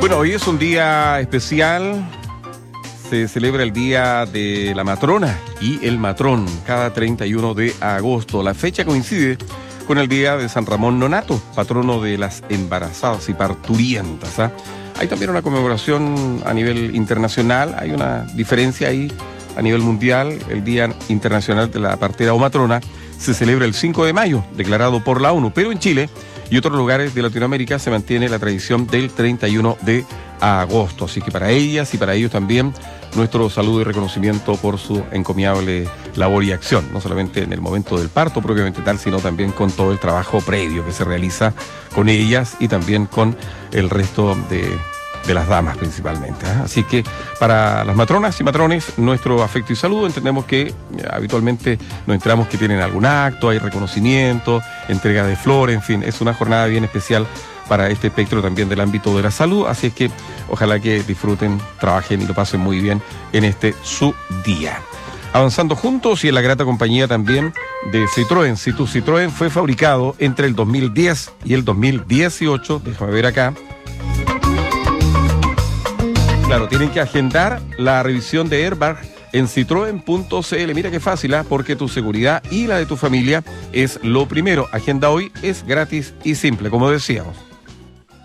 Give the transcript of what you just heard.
Bueno, hoy es un día especial. Se celebra el Día de la Matrona y el Matrón cada 31 de agosto. La fecha coincide con el Día de San Ramón Nonato, patrono de las embarazadas y parturientas. Hay también una conmemoración a nivel internacional, hay una diferencia ahí a nivel mundial. El Día Internacional de la Partera o Matrona se celebra el 5 de mayo, declarado por la ONU, pero en Chile y otros lugares de Latinoamérica se mantiene la tradición del 31 de agosto. Así que para ellas y para ellos también nuestro saludo y reconocimiento por su encomiable labor y acción, no solamente en el momento del parto propiamente tal, sino también con todo el trabajo previo que se realiza con ellas y también con el resto de las damas principalmente. Así que para las matronas y matrones, nuestro afecto y saludo. Entendemos que habitualmente nos enteramos que tienen algún acto, hay reconocimiento, entrega de flores, en fin, es una jornada bien especial para este espectro también del ámbito de la salud, así es que ojalá que disfruten, trabajen y lo pasen muy bien en este su día. Avanzando juntos y en la grata compañía también de Citroën. Si tu Citroën fue fabricado entre el 2010 y el 2018, déjame ver acá. Claro, tienen que agendar la revisión de airbag en citroen.cl. Mira qué fácil, porque tu seguridad y la de tu familia es lo primero. Agenda hoy, es gratis y simple, como decíamos.